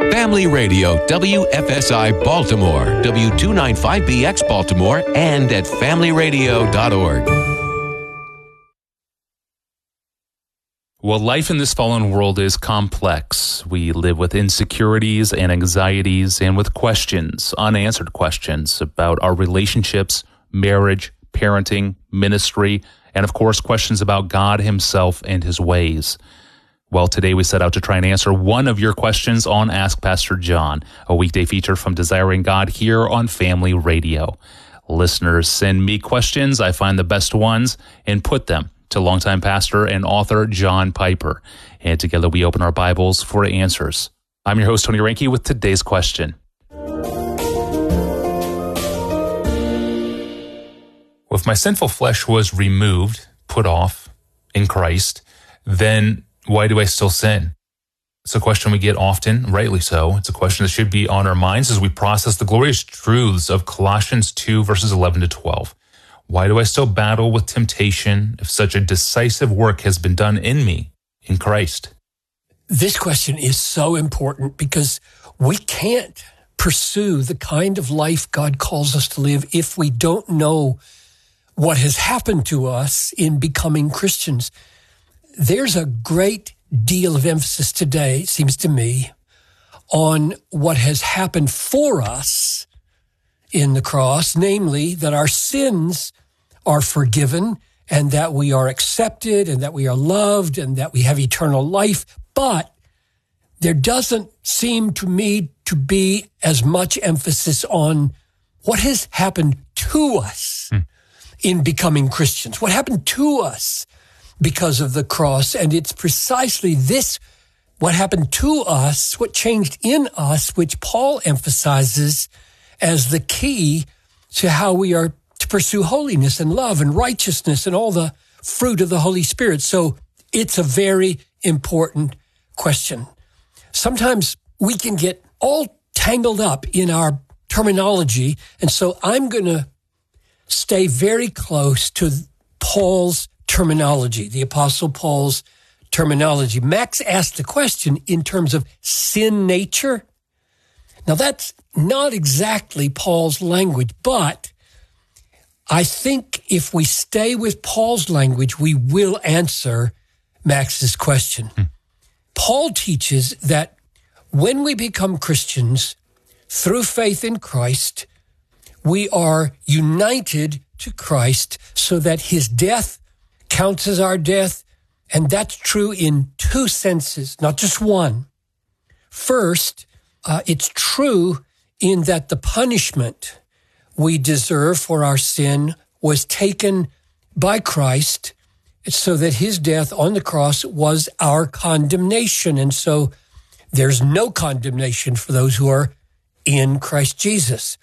Family Radio, WFSI Baltimore, W295BX Baltimore, and at familyradio.org. Well, life in this fallen world is complex. We live with insecurities and anxieties and with questions, unanswered questions about our relationships, marriage, parenting, ministry, and of course, questions about God himself and his ways. Well, today we set out to try and answer one of your questions on Ask Pastor John, a weekday feature from Desiring God here on Family Radio. Listeners send me questions. I find the best ones and put them to longtime pastor and author John Piper. And together we open our Bibles for answers. I'm your host, Tony Reinke, with today's question. If my sinful flesh was removed, put off in Christ, then why do I still sin? It's a question we get often, rightly so. It's a question that should be on our minds as we process the glorious truths of Colossians 2, verses 11 to 12. Why do I still battle with temptation if such a decisive work has been done in me in Christ? This question is so important because we can't pursue the kind of life God calls us to live if we don't know what has happened to us in becoming Christians. There's a great deal of emphasis today, it seems to me, on what has happened for us in the cross, namely that our sins are forgiven and that we are accepted and that we are loved and that we have eternal life. But there doesn't seem to me to be as much emphasis on what has happened to us in becoming Christians, what happened to us because of the cross. And it's precisely this, what happened to us, what changed in us, which Paul emphasizes as the key to how we are to pursue holiness and love and righteousness and all the fruit of the Holy Spirit. So it's a very important question. Sometimes we can get all tangled up in our terminology. And so I'm going to stay very close to Paul's terminology, the Apostle Paul's terminology. Max asked the question in terms of sin nature. Now, that's not exactly Paul's language, but I think if we stay with Paul's language, we will answer Max's question. Paul teaches that when we become Christians through faith in Christ, we are united to Christ so that his death counts as our death. And that's true in two senses, not just one. First, it's true in that the punishment we deserve for our sin was taken by Christ so that his death on the cross was our condemnation. And so there's no condemnation for those who are in Christ Jesus.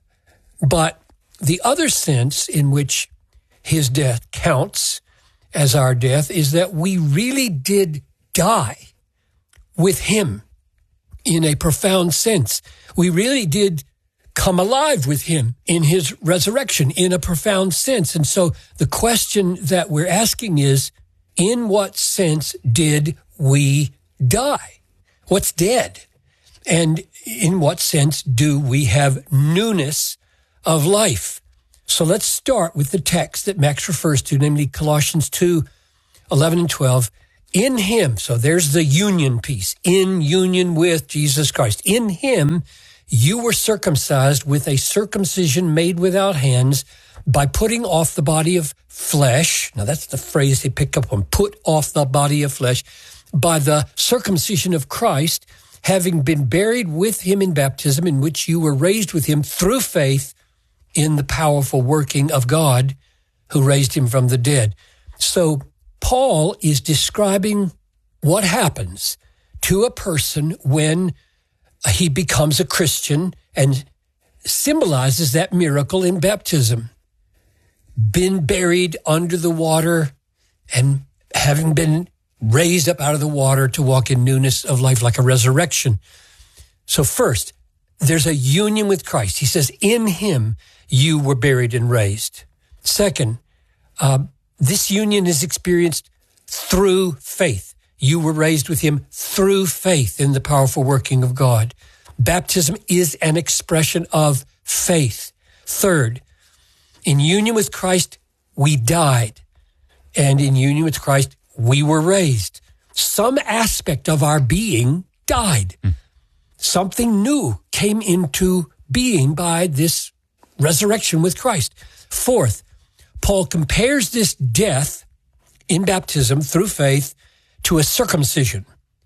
But the other sense in which his death counts as our death is that we really did die with him in a profound sense. We really did come alive with him in his resurrection in a profound sense. And so the question that we're asking is, in what sense did we die? What's dead? And in what sense do we have newness of life? So let's start with the text that Max refers to, namely Colossians 2, 11 and 12. In him, so there's the union piece, in union with Jesus Christ. In him, you were circumcised with a circumcision made without hands by putting off the body of flesh. Now that's the phrase they pick up on, put off the body of flesh, by the circumcision of Christ, having been buried with him in baptism, in which you were raised with him through faith in the powerful working of God who raised him from the dead. So Paul is describing what happens to a person when he becomes a Christian and symbolizes that miracle in baptism. Been buried under the water and having been raised up out of the water to walk in newness of life like a resurrection. So first, there's a union with Christ. He says, in him you were buried and raised. Second, this union is experienced through faith. you were raised with him through faith in the powerful working of God. Baptism is an expression of faith. Third, in union with Christ, we died. And in union with Christ, we were raised. Some aspect of our being died. Something new came into being by this resurrection with Christ. Fourth, Paul compares this death in baptism through faith to a circumcision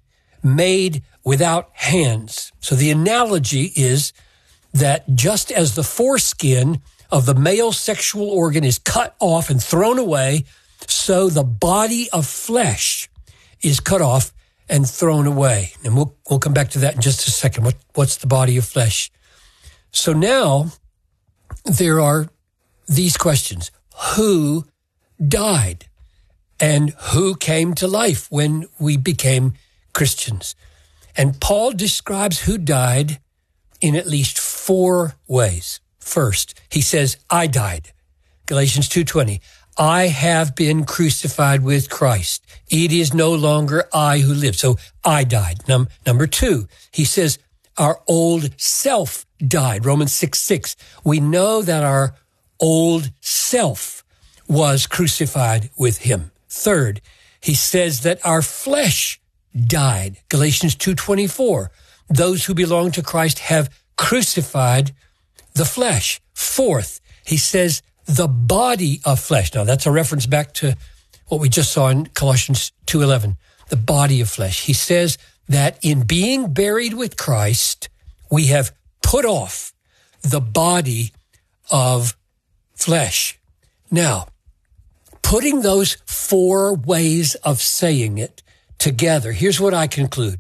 made without hands. So the analogy is that just as the foreskin of the male sexual organ is cut off and thrown away, so the body of flesh is cut off and thrown away. And we'll come back to that in just a second. What's the body of flesh? So now there are these questions. Who died? And who came to life when we became Christians? And Paul describes who died in at least 4 ways. First, he says, I died. Galatians 2:20. I have been crucified with Christ. It is no longer I who live. So I died. Number 2, he says, our old self died. Romans 6:6. We know that our old self was crucified with him. Third, he says that our flesh died. Galatians 2:24. Those who belong to Christ have crucified the flesh. Fourth, he says the body of flesh. Now that's a reference back to what we just saw in Colossians 2:11, the body of flesh. He says that in being buried with Christ, we have put off the body of flesh. Now, putting those 4 ways of saying it together, here's what I conclude.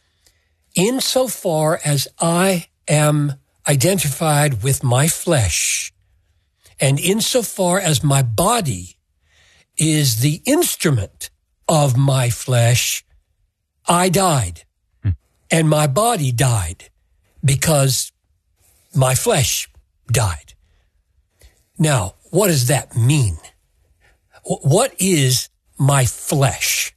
Insofar as I am identified with my flesh, and insofar as my body is the instrument of my flesh, I died. And my body died because my flesh died. Now, what does that mean? What is my flesh?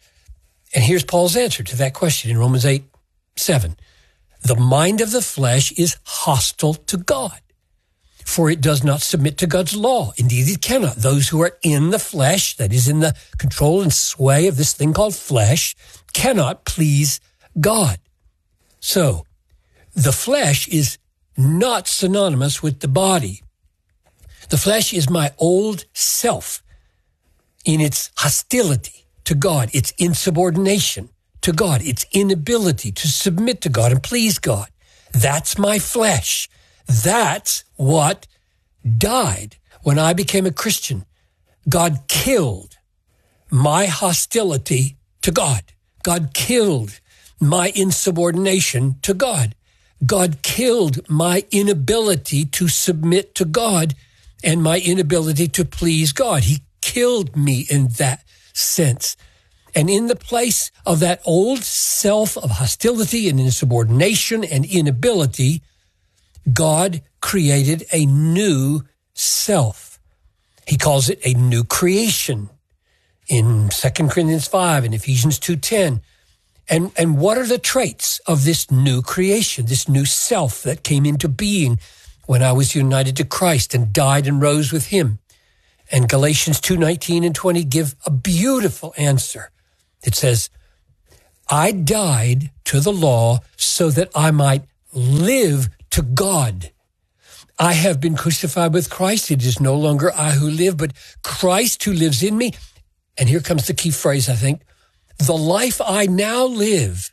And here's Paul's answer to that question in Romans 8:7. The mind of the flesh is hostile to God, for it does not submit to God's law. Indeed, it cannot. Those who are in the flesh, that is in the control and sway of this thing called flesh, cannot please God. So, the flesh is not synonymous with the body. The flesh is my old self in its hostility to God, its insubordination to God, its inability to submit to God and please God. That's my flesh. That's what died when I became a Christian. God killed my hostility to God. God killed my insubordination to God. God killed my inability to submit to God and my inability to please God. He killed me in that sense. And in the place of that old self of hostility and insubordination and inability, God created a new self. He calls it a new creation in 2 Corinthians 5 and Ephesians 2:10. And what are the traits of this new creation, this new self that came into being when I was united to Christ and died and rose with him? And Galatians 2:19 and 20 give a beautiful answer. It says, I died to the law so that I might live to God. I have been crucified with Christ. It is no longer I who live, but Christ who lives in me. And here comes the key phrase, I think. The life I now live,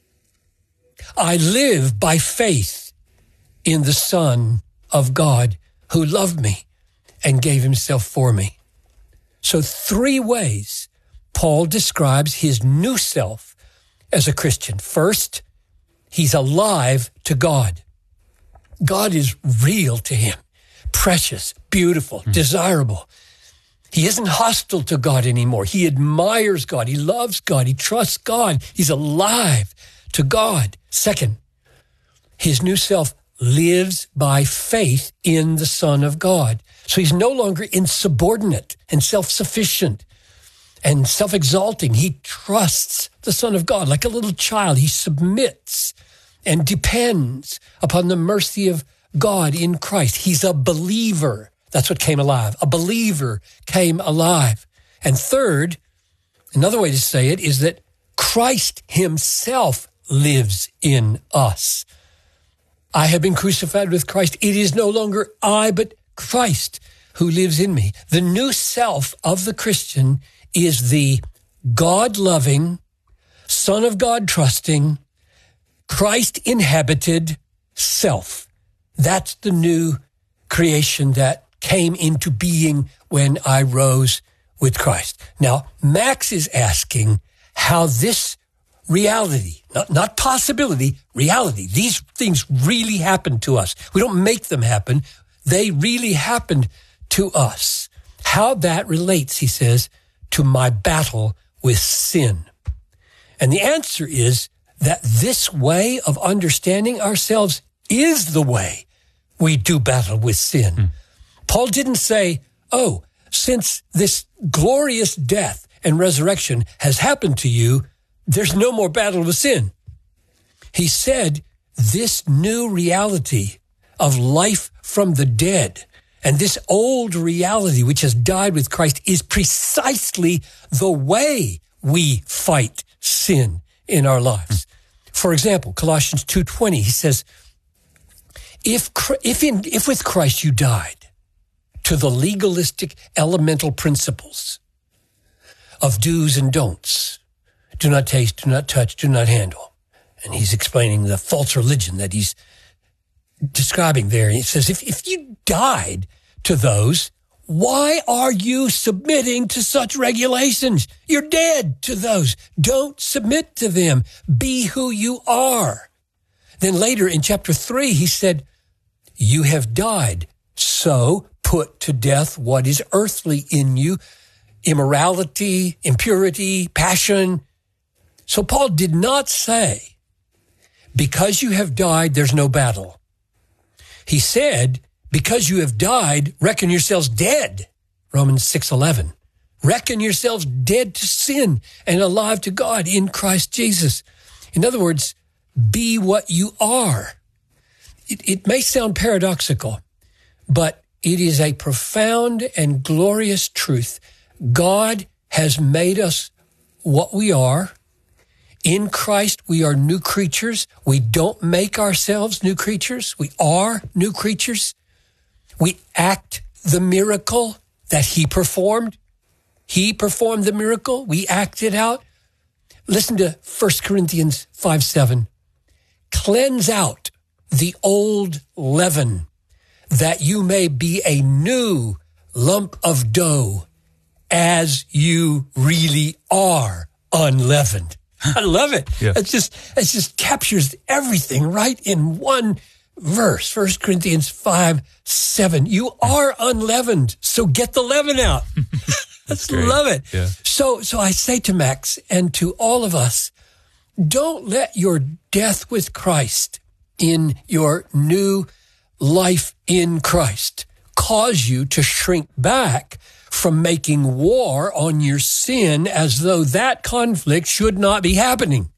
I live by faith in the Son of God who loved me and gave himself for me. So 3 ways Paul describes his new self as a Christian. First, he's alive to God. God is real to him, precious, beautiful, desirable. He isn't hostile to God anymore. He admires God. He loves God. He trusts God. He's alive to God. Second, his new self lives by faith in the Son of God. So he's no longer insubordinate and self-sufficient. and self-exalting. He trusts the Son of God like a little child. He submits and depends upon the mercy of God in Christ. He's a believer. That's what came alive. A believer came alive. And third, another way to say it is that Christ himself lives in us. I have been crucified with Christ. It is no longer I, but Christ who lives in me. The new self of the Christian is the God-loving, Son of God trusting, Christ-inhabited self. That's the new creation that came into being when I rose with Christ. Now, Max is asking how this reality, not possibility, reality, these things really happen to us. We don't make them happen. They really happened to us. How that relates, he says, to my battle with sin. And the answer is that this way of understanding ourselves is the way we do battle with sin. Paul didn't say, oh, since this glorious death and resurrection has happened to you, there's no more battle with sin. He said, this new reality of life from the dead and this old reality which has died with Christ is precisely the way we fight sin in our lives. For example, Colossians 2:20, he says, if with Christ you died to the legalistic elemental principles of do's and don'ts, do not taste, do not touch, do not handle. And he's explaining the false religion that he's describing there. He says, if you died to those, why are you submitting to such regulations? You're dead to those. Don't submit to them. Be who you are. Then later in chapter 3, he said, you have died, so put to death what is earthly in you, immorality, impurity, passion. So Paul did not say, because you have died, there's no battle. He said, because you have died, reckon yourselves dead. Romans 6:11. Reckon yourselves dead to sin and alive to God in Christ Jesus. In other words, be what you are. It may sound paradoxical, but it is a profound and glorious truth. God has made us what we are. In Christ, we are new creatures. We don't make ourselves new creatures. We are new creatures. We act the miracle that he performed. He performed the miracle. We act it out. Listen to 1 Corinthians 5:7. Cleanse out the old leaven, that you may be a new lump of dough, as you really are unleavened. I love it. Yeah. It just captures everything right in one verse. 1 Corinthians 5:7. You are unleavened, so get the leaven out. Let's love it. Yeah. So I say to Max and to all of us, don't let your death with Christ in your new life in Christ cause you to shrink back from making war on your sin as though that conflict should not be happening.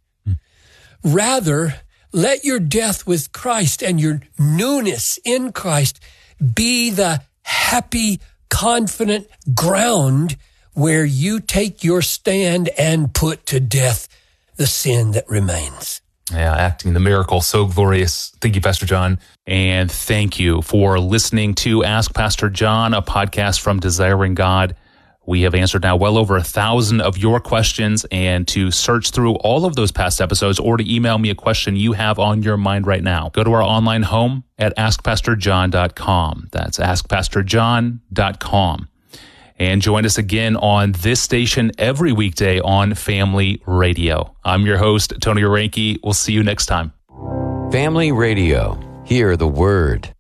Rather, let your death with Christ and your newness in Christ be the happy, confident ground where you take your stand and put to death the sin that remains. Yeah, acting the miracle, so glorious. Thank you, Pastor John. And thank you for listening to Ask Pastor John, a podcast from Desiring God. We have answered now well over 1,000 of your questions, and to search through all of those past episodes or to email me a question you have on your mind right now, go to our online home at askpastorjohn.com. That's askpastorjohn.com. And join us again on this station every weekday on Family Radio. I'm your host, Tony Orenke. We'll see you next time. Family Radio. Hear the word.